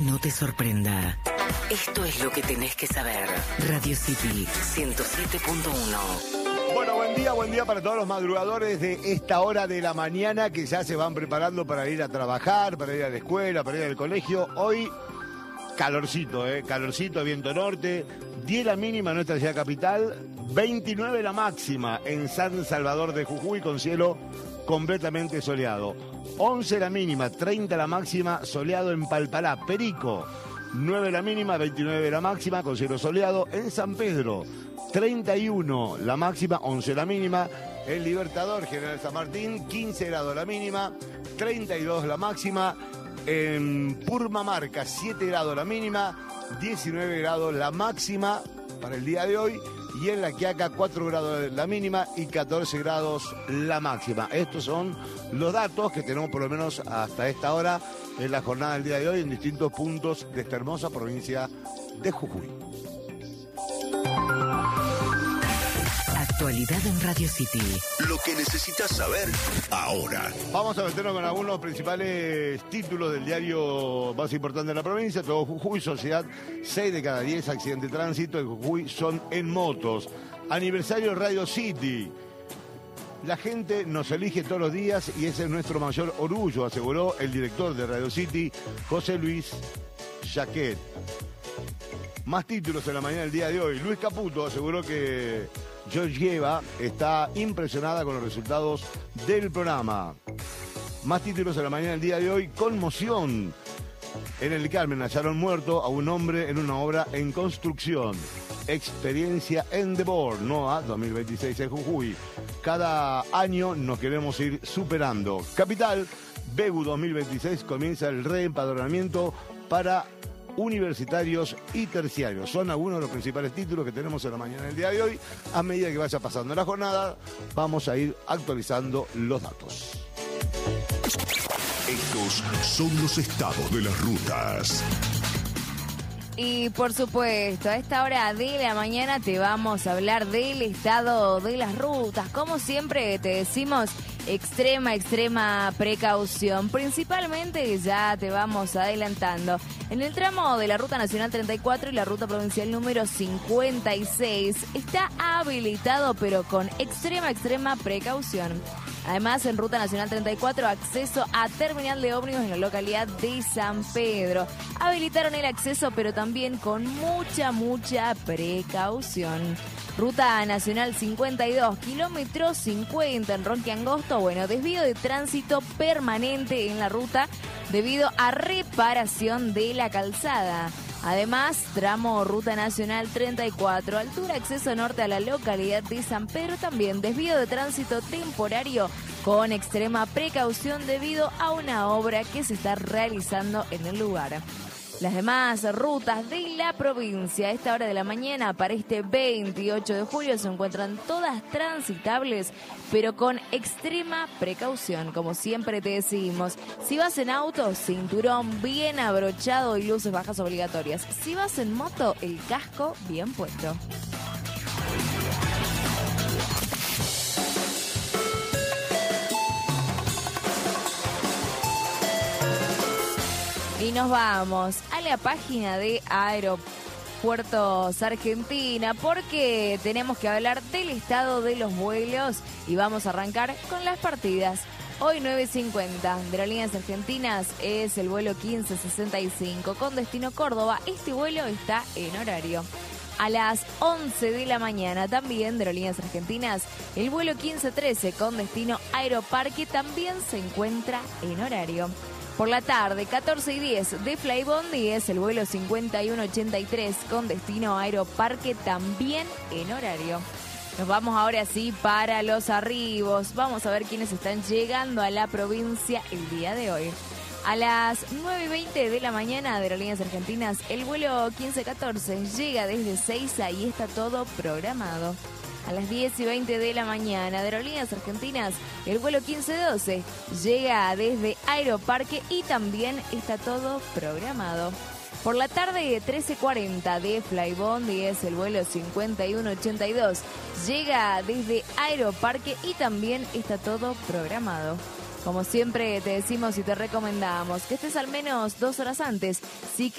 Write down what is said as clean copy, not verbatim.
no te sorprenda. Esto es lo que tenés que saber. Radio City 107.1. Bueno, buen día para todos los madrugadores de esta hora de la mañana que ya se van preparando para ir a trabajar, para ir a la escuela, para ir al colegio. Hoy, calorcito, calorcito, viento norte, 10 la mínima en nuestra ciudad capital, 29 la máxima en San Salvador de Jujuy con cielo completamente soleado. 11 la mínima, 30 la máxima, soleado en Palpalá, Perico. 9 la mínima, 29 la máxima, con cielo soleado en San Pedro. 31 la máxima, 11 la mínima. El Libertador, General San Martín, 15 grados la mínima, 32 la máxima. En Purmamarca, 7 grados la mínima, 19 grados la máxima para el día de hoy. Y en La Quiaca, 4 grados la mínima y 14 grados la máxima. Estos son los datos que tenemos por lo menos hasta esta hora en la jornada del día de hoy en distintos puntos de esta hermosa provincia de Jujuy. Actualidad en Radio City. Lo que necesitas saber ahora. Vamos a meternos con algunos principales títulos del diario más importante de la provincia. Todo Jujuy, Sociedad, 6 de cada 10 accidentes de tránsito en Jujuy son en motos. Aniversario Radio City. La gente nos elige todos los días y ese es nuestro mayor orgullo, aseguró el director de Radio City, José Luis Jaquet. Más títulos en la mañana del día de hoy. Luis Caputo aseguró que Georgieva está impresionada con los resultados del programa. Más títulos en la mañana del día de hoy. Conmoción. En el Carmen hallaron muerto a un hombre en una obra en construcción. Experiencia Endeavor, NOA 2026 en Jujuy. Cada año nos queremos ir superando. Capital, BEGU 2026 comienza el reempadronamiento para universitarios y terciarios. Son algunos de los principales títulos que tenemos en la mañana del día de hoy. A medida que vaya pasando la jornada, vamos a ir actualizando los datos. Estos son los estados de las rutas. Y por supuesto, a esta hora de la mañana te vamos a hablar del estado de las rutas. Como siempre te decimos, extrema precaución. Principalmente ya te vamos adelantando. En el tramo de la Ruta Nacional 34 y la Ruta Provincial número 56 está habilitado pero con extrema precaución. Además, en Ruta Nacional 34, acceso a terminal de ómnibus en la localidad de San Pedro. Habilitaron el acceso, pero también con mucha precaución. Ruta Nacional 52, kilómetro 50 en Ronque Angosto. Bueno, desvío de tránsito permanente en la ruta debido a reparación de la calzada. Además, tramo Ruta Nacional 34, altura acceso norte a la localidad de San Pedro, también desvío de tránsito temporario con extrema precaución debido a una obra que se está realizando en el lugar. Las demás rutas de la provincia a esta hora de la mañana para este 28 de julio se encuentran todas transitables, pero con extrema precaución. Como siempre te decimos, si vas en auto, cinturón bien abrochado y luces bajas obligatorias. Si vas en moto, el casco bien puesto. Y nos vamos a la página de Aeropuertos Argentina porque tenemos que hablar del estado de los vuelos y vamos a arrancar con las partidas. Hoy 9:50 de Aerolíneas Argentinas es el vuelo 1565 con destino Córdoba. Este vuelo está en horario. A las 11 de la mañana también de Aerolíneas Argentinas, el vuelo 1513 con destino Aeroparque también se encuentra en horario. Por la tarde, 14:10 de Flybondi es el vuelo 5183 con destino Aeroparque también en horario. Nos vamos ahora sí para los arribos. Vamos a ver quiénes están llegando a la provincia el día de hoy. A las 9:20 de la mañana de Aerolíneas Argentinas, el vuelo 1514 llega desde Seiza y está todo programado. A las 10:20 de la mañana de Aerolíneas Argentinas, el vuelo 1512 llega desde Aeroparque y también está todo programado. Por la tarde, 13:40 de Flybondi es el vuelo 5182. Llega desde Aeroparque y también está todo programado. Como siempre te decimos y te recomendamos que estés al menos 2 horas antes. Sí que